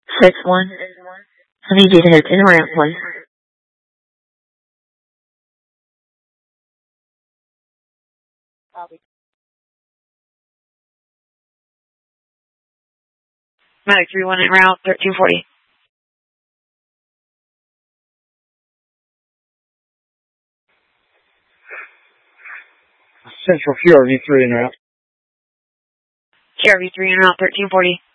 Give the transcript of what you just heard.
6-1. I need you to hit in ramp, please. Medic 3-1 en route, 1340. Central QRV3 en route. QRV3 en route, 1340.